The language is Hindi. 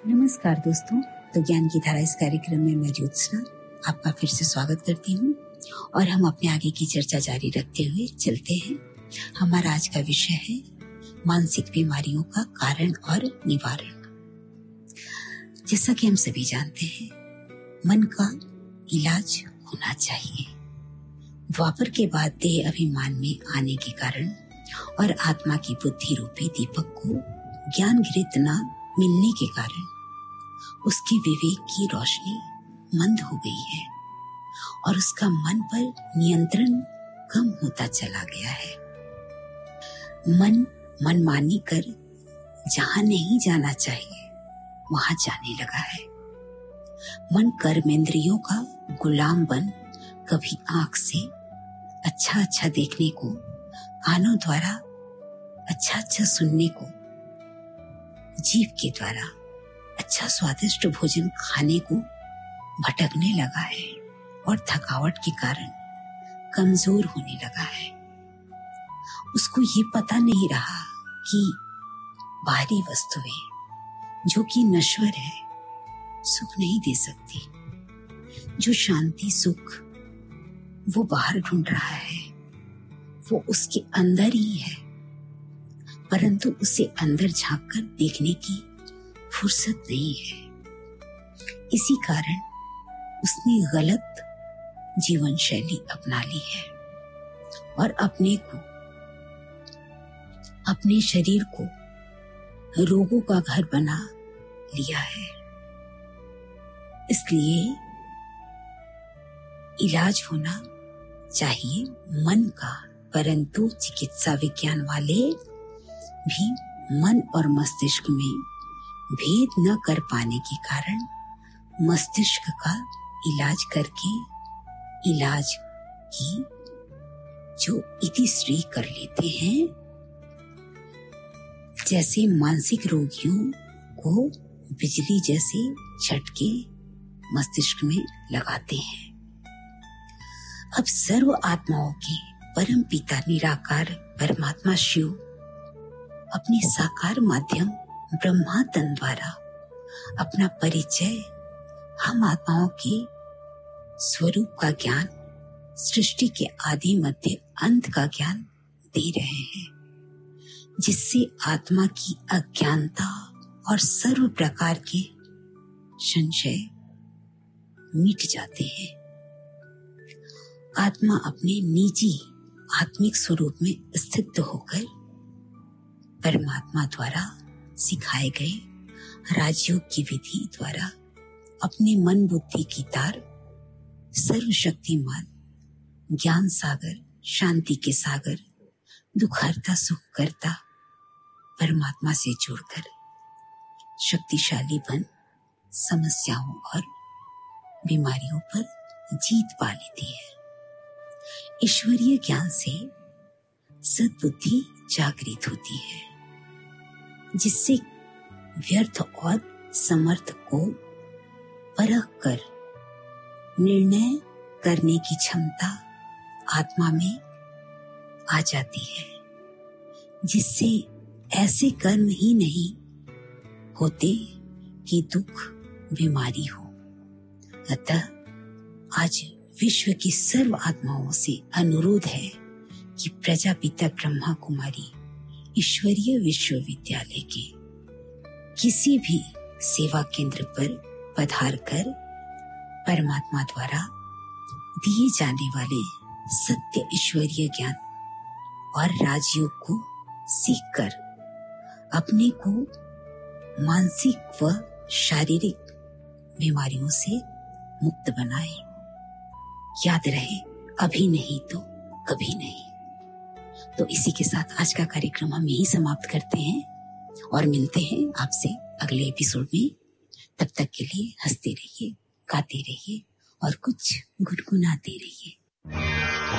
नमस्कार दोस्तों, तो ज्ञान की धारा इस कार्यक्रम में मैं ज्योत्सना आपका फिर से स्वागत करती हूँ और हम अपने आगे की चर्चा जारी रखते हुए चलते हैं। हमारा आज का विषय है मानसिक बीमारियों का कारण और निवारण। जैसा कि हम सभी जानते हैं, मन का इलाज होना चाहिए। द्वापर के बाद देह अभिमान में आने के कारण और आत्मा की बुद्धि रूपी दीपक को ज्ञान घृत न मिलने के कारण उसके विवेक की रोशनी मंद हो गई है और उसका मन पर नियंत्रण कम होता चला गया है। मन मनमानी कर जहां नहीं जाना चाहिए वहां जाने लगा है। मन कर्मेंद्रियों का गुलाम बन कभी आंख से अच्छा अच्छा देखने को, कानों द्वारा अच्छा अच्छा सुनने को, जीभ के द्वारा अच्छा स्वादिष्ट भोजन खाने को भटकने लगा है और थकावट के कारण कमजोर होने लगा है। उसको ये पता नहीं रहा कि बाहरी वस्तुएं जो कि नश्वर है सुख नहीं दे सकती। जो शांति सुख वो बाहर ढूंढ रहा है वो उसके अंदर ही है, परंतु उसे अंदर झांक कर देखने की फुर्सत नहीं है। इसी कारण उसने गलत जीवन शैली अपना ली है और अपने शरीर को रोगों का घर बना लिया है। इसलिए इलाज होना चाहिए मन का, परंतु चिकित्सा विज्ञान वाले भी मन और मस्तिष्क में भेद न कर पाने के कारण मस्तिष्क का इलाज करके इलाज की जो इतिश्री कर लेते हैं। जैसे मानसिक रोगियों को बिजली जैसे झटके मस्तिष्क में लगाते हैं। अब सर्व आत्माओं के परम पिता निराकार परमात्मा शिव अपने साकार माध्यम ब्रह्मा तन द्वारा अपना परिचय हम आत्माओं के स्वरूप का ज्ञान, सृष्टि के आदि मध्य अंत का ज्ञान दे रहे हैं, जिससे आत्मा की अज्ञानता और सर्व प्रकार के संशय मिट जाते हैं। आत्मा अपने निजी आत्मिक स्वरूप में स्थित होकर परमात्मा द्वारा सिखाए गए राजयोग की विधि द्वारा अपने मन बुद्धि की तार सर्वशक्तिमान ज्ञान सागर, शांति के सागर, दुखहर्ता सुख करता परमात्मा से जुड़कर शक्तिशाली बन समस्याओं और बीमारियों पर जीत पा लेती है। ईश्वरीय ज्ञान से सद्बुद्धि जागृत होती है, जिससे व्यर्थ और समर्थ को परख कर निर्णय करने की क्षमता आत्मा में आ जाती है, जिससे ऐसे कर्म ही नहीं होते कि दुख बीमारी हो। अतः आज विश्व की सर्व आत्माओं से अनुरोध है कि प्रजापिता ब्रह्मा कुमारी ईश्वरीय विश्वविद्यालय के किसी भी सेवा केंद्र पर पधार कर परमात्मा द्वारा दिए जाने वाले सत्य ईश्वरीय ज्ञान और राजयोग को सीखकर अपने को मानसिक व शारीरिक बीमारियों से मुक्त बनाए। याद रहे, अभी नहीं तो कभी नहीं। तो इसी के साथ आज का कार्यक्रम हम यही समाप्त करते हैं और मिलते हैं आपसे अगले एपिसोड में। तब तक के लिए हंसते रहिए, गाते रहिए और कुछ गुनगुनाते रहिए।